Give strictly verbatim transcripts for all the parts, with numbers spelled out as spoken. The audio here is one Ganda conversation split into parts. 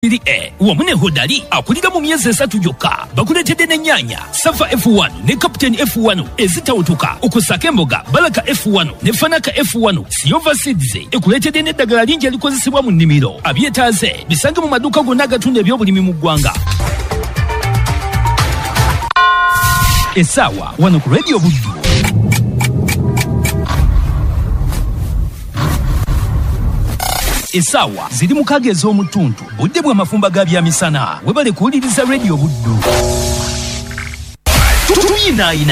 Iri E wamune hodali akulira mu myezi esatu gyokka bakuletedde n'ennyanya Safa F one ne Captain F one ezitawutuka okusaka emboga Baraka F one ne Fanaka F one Silver Seeds ekuletedde n'eddagala lingi elikozesebwa mu nnimiro abyetaaze bisange mu maduuka gonna agatunda ebyobulimi mu ggwanga. Esawa wano ku Radio Buddu. Esawa ziri mu kage ez'omutuntu budde bwa mafumba ga byamisana webale kuwuliriza Radio Buddu. Tuyinaayina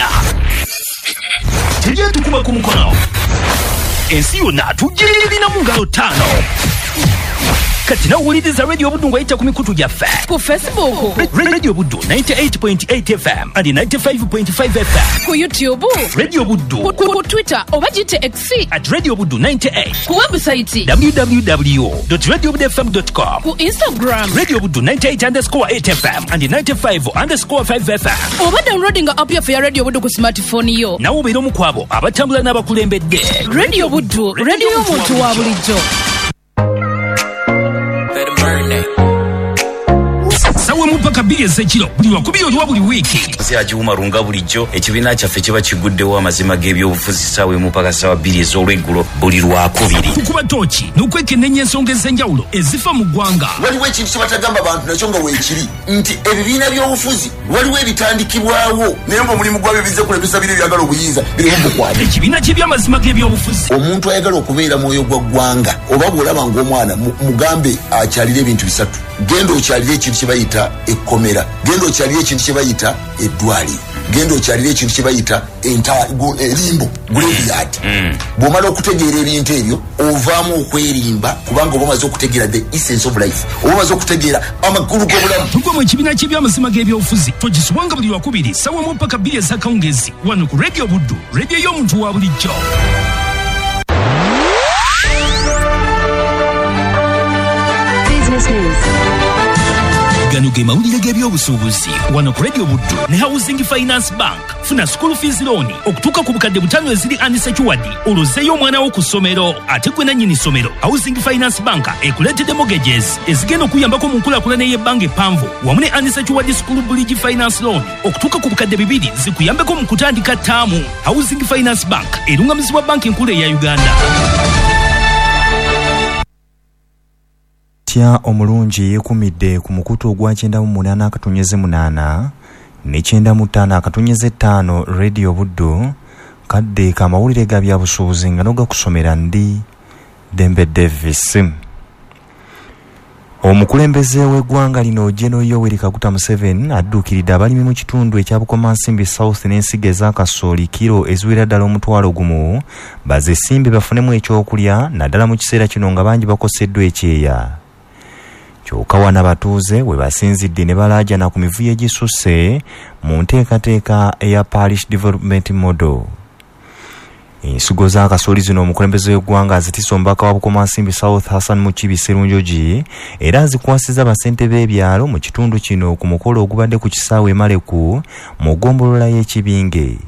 tejja tukuba ku mukono ensi yonna tugirina mu ngalo ttaano. Kati nawuliriza Radio Buddu ng'ayita ku mikutu gyaffe ku Facebook Radio Buddu ninety-eight point eight F M and ninety-five point five F M, ku YouTube Radio Buddu, ku, ku Twitter oba gite X at Radio Buddu ninety-eight, ku website w w w dot radio buddu f m dot com, ku Instagram Radio Buddu ninety-eight underscore eight F M and ninety-five underscore five F M. Oba downloading app ya ya Radio Buddu ku smartphone yo. Nawo beera mu kwabo abatambula n'abakulembedde. Radio Buddu, radio y'omuntu wa bulijjo. Sawe mupaka bbiri ez'ekiro buli wakubi oliwa buli wiiki. Nsi agiwuma lunga bulijjo ekibiina kyaffe kiba kiguddewo amazima g'ebyobufuzi sawe mupaka sawa bbiri ez'olweggulo buli lwakubiri. Tukuba tooki n'okwekennenya ensonga ez'enjawulo ezifa mu ggwanga. Waliwo ekintu kye batagamba bantu nakyo nga weekiri nti ebibiina by'obufuzi waliwo ebitandikibwawo naye ng'omulimu gwabyo bizze kulemesa biri ebyagala obuyinza birimu bukwate. Ekibiina ky'ebyamazima g'ebyobufuzi. Omuntu ayagala okubeera mwoyo gwa ggwanga oba bw'olaba ng'omwana mugambe akyalira ebintu bisatu. Genda okyalira ekintu kye bayita ekkomera, genda okyalira ekintu kye bayita eddwaliro, genda okyalira ekintu kye bayita erimbo graveyard. Bw'omala okutegeera ebintu ebyo ovaamu okwerimba kubanga oba omaze okutegeera the essence of life, oba omaze okutegeera amakulu g'obulamu. Tugwa mu ekibiina ky'ebyamazima g'ebyobufuzi togisubwanga buli wakubiri ssaawa mu ppaka bbiri ez'akawungezi wano ku Radio Buddu, radio y'omuntu wa bulijjo. Gano ge mawulire g'ebyobusuubuzi wano ku Radio Buddu ne Housing Finance Bank. Funa school fees loan okutuuka ku bukadde butaano eziri unsecured olozzeeyo omwana wo ku ssomero ate gwe nannyini ssomero. Housing Finance Bank ekuleetedde mortgages ezigenda okuyambako mu nkulaakulana y'ebbanga eppanvu wamu ne unsecured school bridge finance loan okutuuka ku bukadde bibiri zikuyambeko mu kutandika ttaamu. Housing Finance Bank erungamizibwa banka enkulu eya Uganda. Tya omulungi yeekumidde ku mukutu ogwa kyenda mu munaana akatonyeze munaana ne kyenda mu ttaano akatonyeze ttaano Radio Buddu kadde kamawulire ga byabusuubuzi nga n'ogakusomera ndi Dembe Davis. Omukulembeze w'eggwanga lino General Yoweri Kaguta Museveni adduukiridde abalimi mu kitundu ekya Bukomansimbi South n'ensigo ez'akasooli kiro eziwera ddala omutwalo gumu bazesimbe bafunemu ekyokulya naddala mu kiseera kino nga bangi bakoseddwa ekyeya. Kyokka wana batuuze we basinzidde ne balaajana ku mivuyo egisusse mu nteekateeka eya Parish Development Model. Ensigo z'akasooli zino omukulembeze w'eggwanga azitisse omubaka wa Bukomansimbi South Hassan Mukibi Serunjogi era azikwasiza basente b'ebyalo mu kitundu kino ku mukolo ogubadde ku kisaawe Maleku mu ggombolola y'Ekibinge.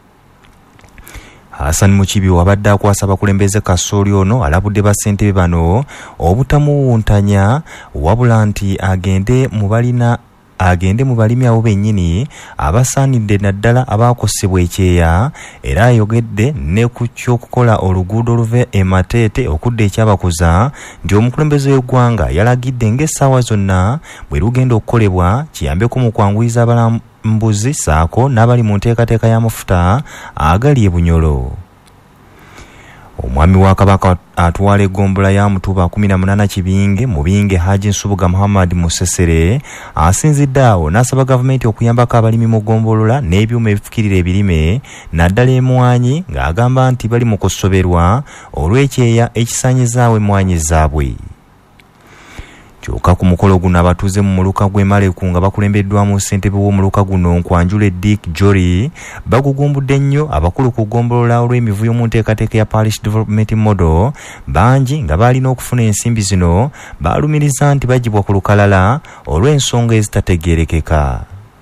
Hassan Mukibi wabadde akwasa abakulembeze kasooli ono alabudde basente bano obutamuwuntanya wabula nti agende mu balina agende mu balimi abo bennyini abasaanidde naddala abaakosebwa ekyeya era ayogedde ne ku ky'okukola oluguudo oluva e Mateete okudda ekyabakuza nti omukulembeze w'eggwanga yalagidde ng'essaawa zonna bwe lugenda okukolebwa kiyambeko mu kwanguyiza abalambuzi saako n'abali mu nteekateeka y'amafuta agali e Bunyolo. Omwami wa Kabaka atwala eggombola ya Mutuba kumi na munaana Kibinge Mubinge Haji Nsubuga Muhammad Musesere asinzidde awo n'asaba gavumenti okuyambako abalimi mu ggombolola n'ebyuma ebifukirira ebirime naddala emwanyi ng'agamba nti bali mu kusoberwa olw'ekyeya ekisaanyizaawo emwanyi zaabwe. Kyokka ku mukolo guno abatuuze mu muluka gw'e Maleku nga bakulembeddwamu ssentebe w'omuluka guno Nkwanjule Dick Jory bagugumbudde nnyo abakulu ku ggombolola olw'emivuyo mu nteekateeka ya Parish Development Model bangi nga balina okufuna ensimbi zino baalumiriza nti bagibwa ku lukalala olw'ensonga ezitategeerekeka.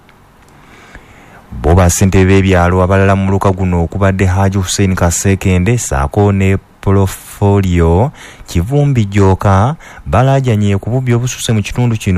Bo bassentebe b'ebyalo abalala mu muluka guno okubadde Haji Hussein Kasekende saako ne Portfolio Kivumbi Joka balaajanye ku bubbi obususse mu kitundu kino